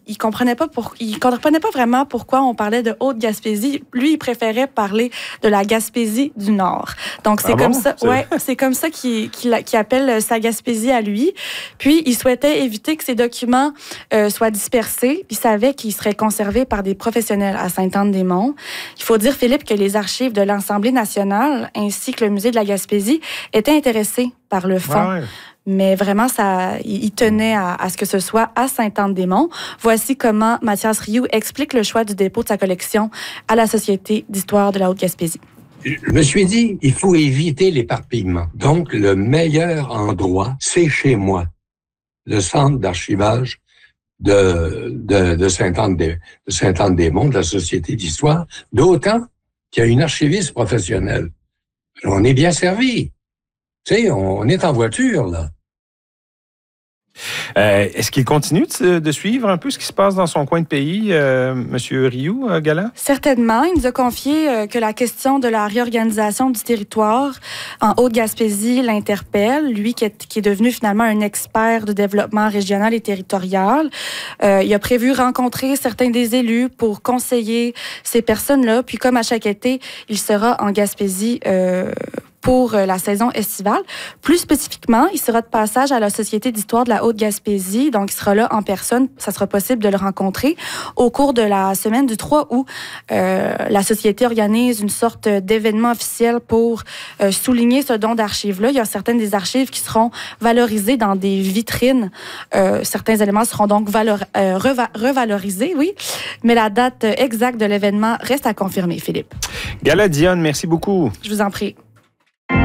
il comprenait pas vraiment pourquoi on parlait de Haute-Gaspésie. Lui, il préférait parler de la Gaspésie du Nord. Donc, c'est c'est comme ça qu'il appelle sa Gaspésie à lui. Puis, il souhaitait éviter que ces documents soient dispersés. Il savait qu'ils seraient conservés par des professionnels à Sainte-Anne-des-Monts. Il faut dire, Philippe, que les archives de l'Assemblée nationale ainsi que le musée de la Gaspésie étaient intéressés par le fonds. Ouais. Mais vraiment, il tenait à ce que ce soit à Sainte-Anne-des-Monts. Voici comment Mathias Rioux explique le choix du dépôt de sa collection à la Société d'histoire de la Haute-Gaspésie. Je me suis dit, il faut éviter l'éparpillement. Donc, le meilleur endroit, c'est chez moi, le centre d'archivage de Sainte-Anne-des-Monts, de la Société d'histoire, d'autant qu'il y a une archiviste professionnelle. On est bien servi. Tu sais, on est en voiture, là. Est-ce qu'il continue de suivre un peu ce qui se passe dans son coin de pays, M. Rioux, Gala? Certainement. Il nous a confié que la question de la réorganisation du territoire en Haute-Gaspésie l'interpelle. Lui qui est devenu finalement un expert de développement régional et territorial. Il a prévu rencontrer certains des élus pour conseiller ces personnes-là. Puis comme à chaque été, il sera en Gaspésie pour la saison estivale. Plus spécifiquement, il sera de passage à la Société d'histoire de la Haute-Gaspésie. Donc, il sera là en personne. Ça sera possible de le rencontrer. Au cours de la semaine du 3 août, la Société organise une sorte d'événement officiel pour souligner ce don d'archives-là. Il y a certaines des archives qui seront valorisées dans des vitrines. Certains éléments seront donc revalorisés, oui. Mais la date exacte de l'événement reste à confirmer, Philippe. Gala Dionne, merci beaucoup. Je vous en prie.